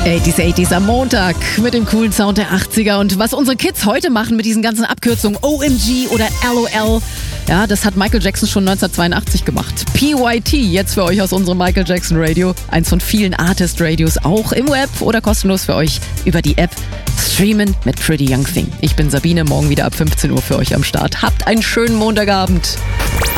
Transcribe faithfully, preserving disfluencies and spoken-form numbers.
achtziger, achtziger am Montag mit dem coolen Sound der achtziger. Und was unsere Kids heute machen mit diesen ganzen Abkürzungen O M G oder L O L, ja, das hat Michael Jackson schon neunzehnhundertzweiundachtzig gemacht. P Y T jetzt für euch aus unserem Michael Jackson Radio. Eins von vielen Artist-Radios, auch im Web oder kostenlos für euch über die App. Streamen mit Pretty Young Thing. Ich bin Sabine, morgen wieder ab fünfzehn Uhr für euch am Start. Habt einen schönen Montagabend.